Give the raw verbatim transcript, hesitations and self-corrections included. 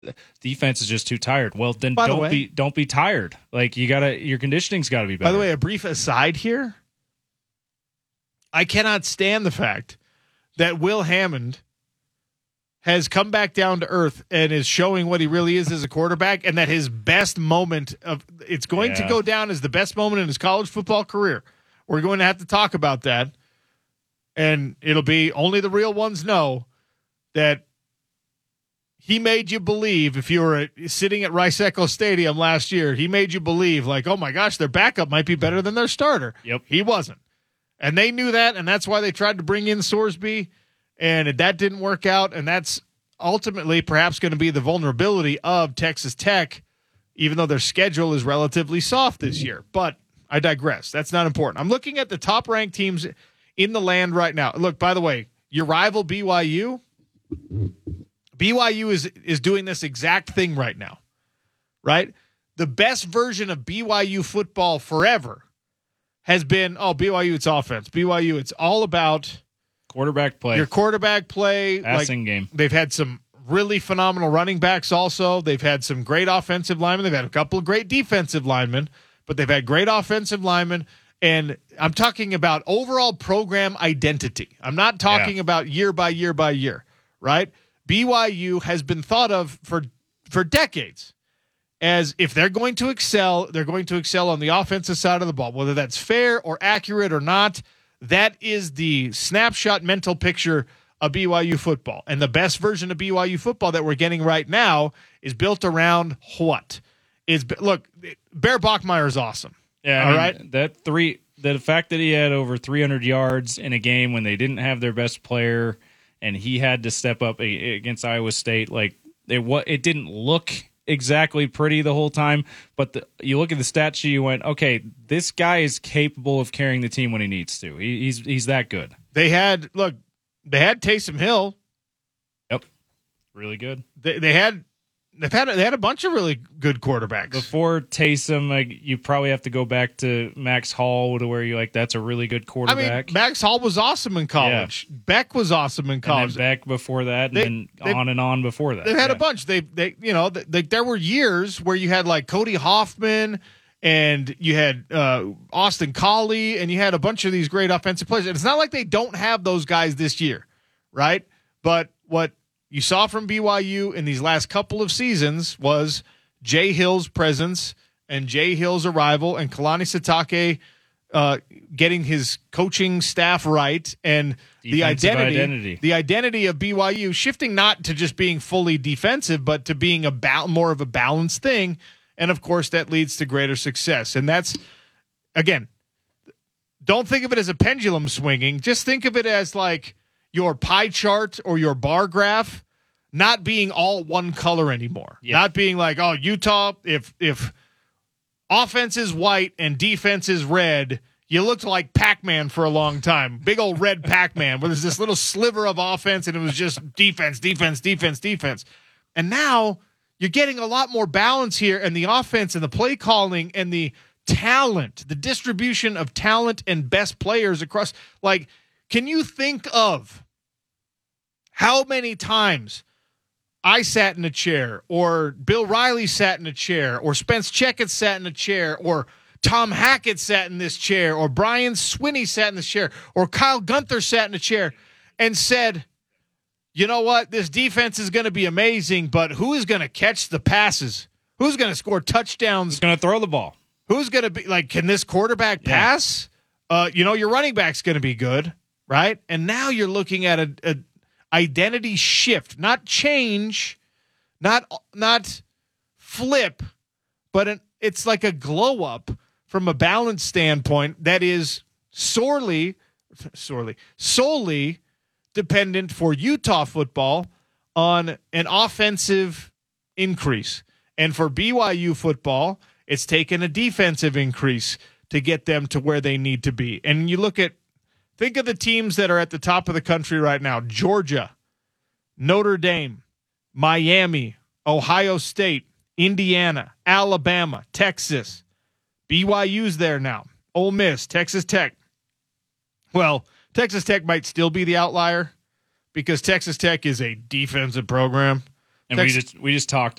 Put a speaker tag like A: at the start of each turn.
A: defense is just too tired. Well, then
B: By the
A: don't
B: way-
A: be don't be tired. Like you gotta, your conditioning's got to be better.
B: By the way, a brief aside here. I cannot stand the fact that Will Hammond has come back down to earth and is showing what he really is as a quarterback, and that his best moment of it's going
A: Yeah.
B: to go down as the best moment in his college football career. We're going to have to talk about that, and it'll be only the real ones know that he made you believe, if you were sitting at Rice Echo Stadium last year, he made you believe like, oh my gosh, their backup might be better than their starter.
A: Yep.
B: He wasn't. And they knew that, and that's why they tried to bring in Sorsby, and that didn't work out, and that's ultimately perhaps going to be the vulnerability of Texas Tech, even though their schedule is relatively soft this year. But I digress. That's not important. I'm looking at the top-ranked teams in the land right now. Look, by the way, your rival B Y U, B Y U is is doing this exact thing right now, right? The best version of B Y U football forever has been, oh, B Y U, it's offense. B Y U, it's all about
A: quarterback play,
B: your quarterback play.
A: passing
B: like,
A: game.
B: They've had some really phenomenal running backs also. They've had some great offensive linemen. They've had a couple of great defensive linemen, but they've had great offensive linemen. And I'm talking about overall program identity. I'm not talking
A: Yeah.
B: about year by year by year, right? B Y U has been thought of for for decades as if they're going to excel, they're going to excel on the offensive side of the ball. Whether that's fair or accurate or not, that is the snapshot mental picture of B Y U football. And the best version of B Y U football that we're getting right now is built around what? Is look, Bear Bachmeier is awesome.
A: Yeah, I
B: all
A: mean,
B: right.
A: That three, the fact that he had over three hundred yards in a game when they didn't have their best player, and he had to step up a, against Iowa State, like it what it didn't look exactly pretty the whole time. But the, you look at the stat sheet, you went, okay, this guy is capable of carrying the team when he needs to. He, he's he's that good.
B: They had look, they had Taysom Hill.
A: Yep, really good.
B: They they had they've had they had a bunch of really good quarterbacks.
A: Before Taysom, like, you probably have to go back to Max Hall, to where you're like, that's a really good
B: I
A: quarterback.
B: mean, Max Hall was awesome in college. Beck was awesome in
A: and
B: college.
A: then back before that, and
B: They-
A: then
B: they-
A: on and on before that.
B: They've had
A: Yeah.
B: a bunch. They they you know they, there were years where you had like Cody Hoffman and you had uh, Austin Collie and you had a bunch of these great offensive players. And it's not like they don't have those guys this year, right? But what you saw from B Y U in these last couple of seasons was Jay Hill's presence and Jay Hill's arrival and Kalani Sitake uh, getting his coaching staff right and the
A: Defensive
B: identity,
A: identity.
B: the identity of B Y U shifting not to just being fully defensive, but to being a ba- more of a balanced thing. And of course, that leads to greater success. And that's, again, don't think of it as a pendulum swinging. Just think of it as like your pie chart or your bar graph not being all one color anymore.
A: Yeah.
B: Not being like, oh, Utah, if if offense is white and defense is red, you looked like Pac-Man for a long time. Big old red Pac-Man where there's this little sliver of offense and it was just defense, defense, defense, defense. And now you're getting a lot more balance here, and the offense and the play calling and the talent, the distribution of talent and best players across. Like, can you think of how many times I sat in a chair, or Bill Riley sat in a chair, or Spence Checkett sat in a chair, or Tom Hackett sat in this chair, or Brian Swinney sat in this chair, or Kyle Gunther sat in a chair and said, you know what, this defense is going to be amazing, but who is going to catch the passes? Who's going to score touchdowns?
A: He's going to throw the ball.
B: Who's going to be like, can this quarterback
A: Yeah.
B: pass? Uh, you know, your running back's going to be good, right? And now you're looking at a, a identity shift, not change, not not flip, but an, it's like a glow up from a balance standpoint that is sorely, sorely, solely dependent for Utah football on an offensive increase. And for B Y U football, it's taken a defensive increase to get them to where they need to be. And you look at, think of the teams that are at the top of the country right now: Georgia, Notre Dame, Miami, Ohio State, Indiana, Alabama, Texas. B Y U's there now. Ole Miss, Texas Tech. Well, Texas Tech might still be the outlier because Texas Tech is a defensive program.
A: and we
B: Text-
A: just we just talked